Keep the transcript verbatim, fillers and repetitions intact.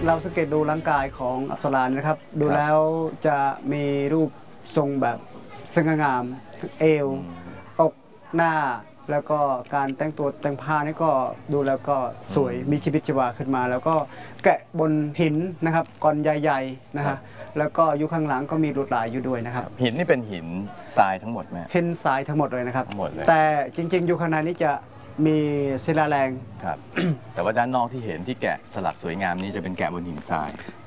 เราสังเกตดูร่างกายของอัปสรานะครับดูแล้วจะมีรูปทรงแบบสง่างามเอวอกหน้าแล้วก็การแต่งตัวแต่งผ้านี่ก็ดูแล้วก็สวยมีชีวิตชีวาขึ้นมา แล้วก็แกะบนหินนะครับก้อนใหญ่ๆนะฮะแล้วก็อยู่ข้างหลังก็มีลวดลายอยู่ด้วยนะครับหินนี่เป็นหินทรายทั้งหมดไหมหินทรายทั้งหมดเลยนะครับทั้งหมดเลยแต่จริงๆอยู่ข้างในนี้จะมีศิลาแรงครับ แต่ว่าด้านนอกที่เห็นที่แกะสลักสวยงามนี้จะเป็นแกะบนหินทราย